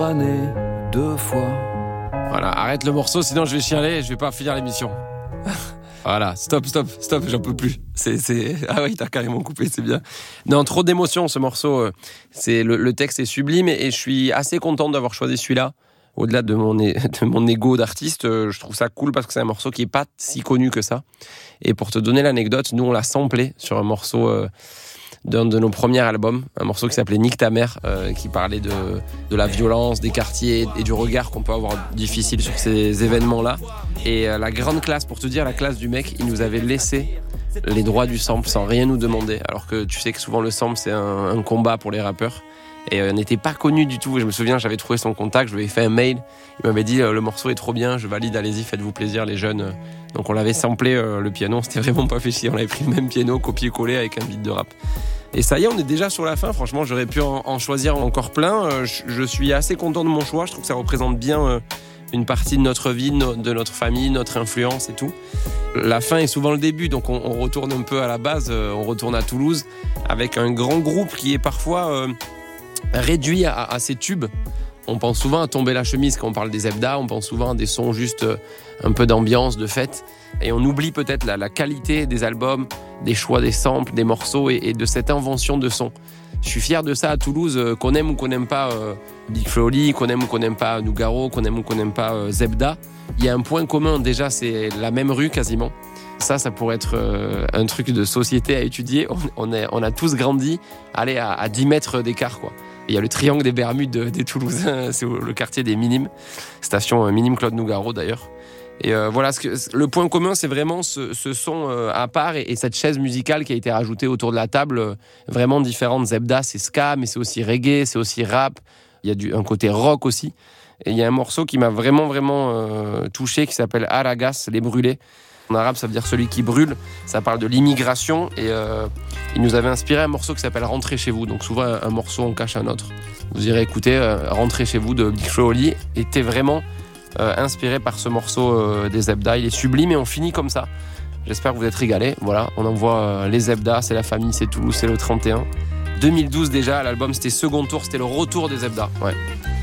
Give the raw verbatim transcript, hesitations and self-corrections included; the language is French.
année, deux fois. Voilà, arrête le morceau, sinon je vais chialer et je vais pas finir l'émission. Voilà, stop, stop, stop, j'en peux plus. C'est, c'est... Ah oui, t'as carrément coupé, c'est bien. Non, trop d'émotions, ce morceau. C'est... Le, le texte est sublime et, et je suis assez content d'avoir choisi celui-là. Au-delà de mon, é... de mon ego d'artiste, je trouve ça cool parce que c'est un morceau qui est pas si connu que ça. Et pour te donner l'anecdote, nous on l'a samplé sur un morceau euh, d'un de nos premiers albums, un morceau qui s'appelait Nique ta mère, euh, qui parlait de, de la violence des quartiers et du regard qu'on peut avoir difficile sur ces événements-là. Et euh, la grande classe, pour te dire la classe du mec, il nous avait laissé les droits du sample sans rien nous demander. Alors que tu sais que souvent le sample c'est un, un combat pour les rappeurs. Et euh, n'était pas connu du tout. Je me souviens, j'avais trouvé son contact, je lui avais fait un mail. Il m'avait dit euh, le morceau est trop bien, je valide, allez-y, faites-vous plaisir les jeunes. Donc on l'avait samplé euh, le piano, on s'était vraiment pas fait chier. On avait pris le même piano, copié-collé avec un beat de rap. Et ça y est, on est déjà sur la fin. Franchement, j'aurais pu en, en choisir encore plein. Euh, je, je suis assez content de mon choix. Je trouve que ça représente bien euh, une partie de notre vie, no, de notre famille, notre influence et tout. La fin est souvent le début, donc on, on retourne un peu à la base. Euh, on retourne à Toulouse avec un grand groupe qui est parfois euh, réduit à, à ses tubes. On pense souvent à Tomber la chemise quand on parle des Zebda, on pense souvent à des sons juste euh, un peu d'ambiance, de fête. Et on oublie peut-être la, la qualité des albums, des choix des samples, des morceaux et, et de cette invention de son. Je suis fier de ça à Toulouse, euh, qu'on aime ou qu'on n'aime pas euh, Big Flo et Oli, qu'on aime ou qu'on n'aime pas Nougaro, qu'on aime ou qu'on n'aime pas euh, Zebda. Il y a un point commun, déjà, c'est la même rue quasiment. Ça, ça pourrait être euh, un truc de société à étudier. On, on, est, on a tous grandi, allez, à, à dix mètres d'écart, quoi. Il y a le triangle des Bermudes des Toulousains, c'est le quartier des Minimes, station euh, Minime Claude Nougaro d'ailleurs. Et euh, voilà, ce que, le point commun, c'est vraiment ce, ce son euh, à part et, et cette chaise musicale qui a été rajoutée autour de la table, euh, vraiment différente. Zebda, c'est ska, mais c'est aussi reggae, c'est aussi rap. Il y a du, un côté rock aussi. Et il y a un morceau qui m'a vraiment, vraiment euh, touché qui s'appelle Aragas, les brûlés. En arabe, ça veut dire celui qui brûle. Ça parle de l'immigration et euh, il nous avait inspiré un morceau qui s'appelle Rentrez chez vous. Donc souvent, un, un morceau en cache un autre. Vous irez écouter euh, Rentrez chez vous de Big Flo et Oli. Était vraiment euh, inspiré par ce morceau euh, des Zebda. Il est sublime et on finit comme ça. J'espère que vous êtes régalés. Voilà, on envoie euh, les Zebda, c'est la famille, c'est Toulouse, c'est le trente et un. deux mille douze déjà, l'album c'était second tour, c'était le retour des Zebda. Ouais.